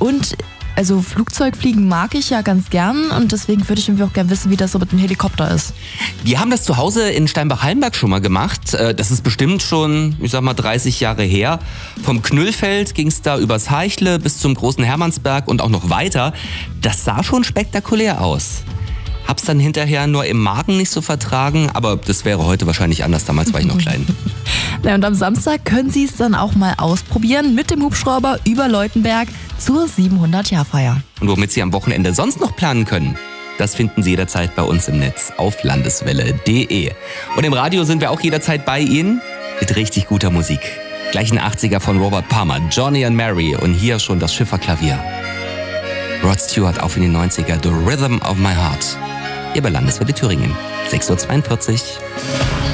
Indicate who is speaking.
Speaker 1: Und also Flugzeugfliegen mag ich ja ganz gern und deswegen würde ich irgendwie auch gerne wissen, wie das so mit dem Helikopter ist.
Speaker 2: Wir haben das zu Hause in Steinbach-Hallenberg schon mal gemacht. Das ist bestimmt schon, 30 Jahre her. Vom Knüllfeld ging es da übers Haichle bis zum großen Hermannsberg und auch noch weiter. Das sah schon spektakulär aus. Hab's dann hinterher nur im Magen nicht so vertragen, aber das wäre heute wahrscheinlich anders. Damals war ich noch klein.
Speaker 1: Ja, und am Samstag können Sie es dann auch mal ausprobieren mit dem Hubschrauber über Leutenberg zur 700-Jahr-Feier.
Speaker 2: Und womit Sie am Wochenende sonst noch planen können, das finden Sie jederzeit bei uns im Netz auf landeswelle.de. Und im Radio sind wir auch jederzeit bei Ihnen mit richtig guter Musik. Gleich ein 80er von Robert Palmer, Johnny and Mary und hier schon das Schifferklavier. Rod Stewart auf in die 90er, The Rhythm of My Heart. Hier bei Landeswelle Thüringen, 6:42 Uhr.